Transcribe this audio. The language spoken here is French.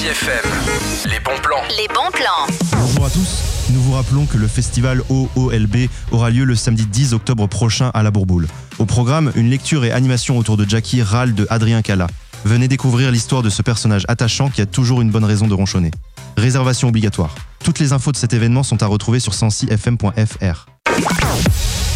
FM, les bons plans. Les bons plans. Bonjour à tous, nous vous rappelons que le festival OOLB aura lieu le samedi 10 octobre prochain à la Bourboule. Au programme, une lecture et animation autour de Jackie Râle de Adrien Cala. Venez découvrir l'histoire de ce personnage attachant qui a toujours une bonne raison de ronchonner. Réservation obligatoire. Toutes les infos de cet événement sont à retrouver sur 106fm.fr.